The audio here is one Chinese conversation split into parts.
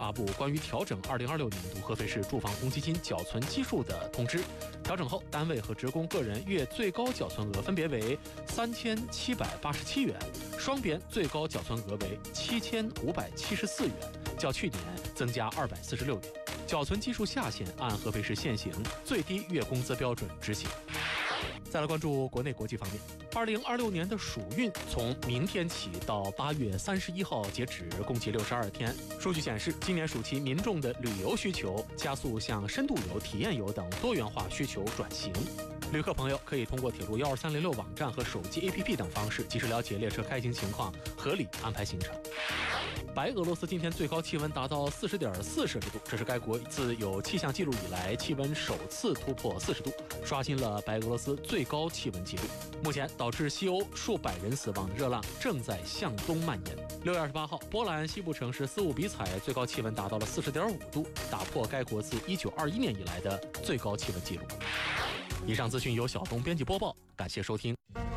发布关于调整2026年度合肥市住房公积金缴存基数的通知。调整后，单位和职工个人月最高缴存额分别为3787元，双边最高缴存额为7574元，较去年增加246元。缴存基数下限按合肥市现行最低月工资标准执行。再来关注国内国际方面，2026年的暑运从明天起到8月31号截止，共计62天。数据显示，今年暑期民众的旅游需求加速向深度游、体验游等多元化需求转型。旅客朋友可以通过铁路12306网站和手机 APP 等方式及时了解列车开行情况，合理安排行程。白俄罗斯今天最高气温达到40.4摄氏度，这是该国自有气象记录以来气温首次突破40度，刷新了白俄罗斯最高气温纪录。目前导致西欧数百人死亡的热浪正在向东蔓延。6月28号，波兰西部城市斯乌比采最高气温达到了40.5度，打破该国自1921年以来的最高气温纪录。以上资讯由小东编辑播报，感谢收听。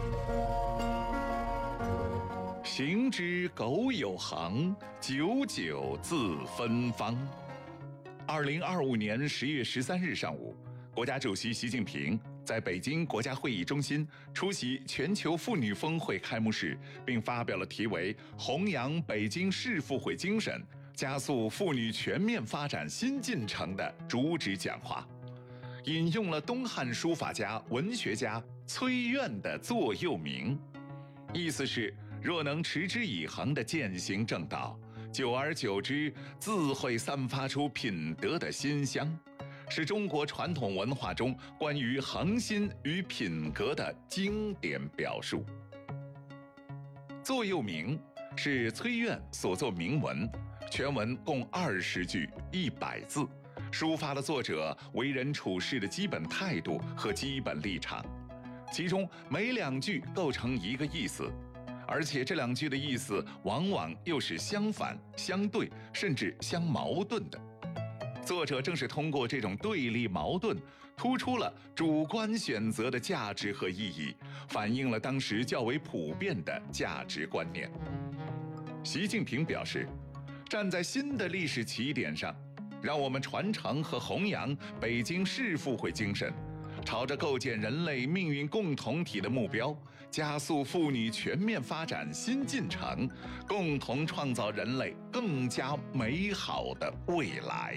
行之苟有行，久久自芬芳。2025年10月13日上午，国家主席习近平在北京国家会议中心出席全球妇女峰会开幕式，并发表了题为“弘扬北京市妇会精神，加速妇女全面发展新进程”的主旨讲话，引用了东汉书法家、文学家崔苑的座右铭，意思是若能持之以恒地践行正道，久而久之自会散发出品德的馨香，是中国传统文化中关于恒心与品格的经典表述。座右铭是崔苑所作铭文，全文共20句100字，抒发了作者为人处事的基本态度和基本立场，其中每2句构成一个意思，而且这2句的意思往往又是相反、相对，甚至相矛盾的。作者正是通过这种对立矛盾，突出了主观选择的价值和意义，反映了当时较为普遍的价值观念。习近平表示，站在新的历史起点上，让我们传承和弘扬北京市妇会精神，朝着构建人类命运共同体的目标，加速妇女全面发展新进程，共同创造人类更加美好的未来。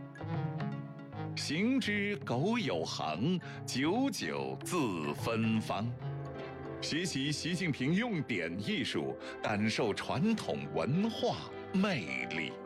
行之苟有行，久久自芬芳。学习习近平用典艺术，感受传统文化魅力。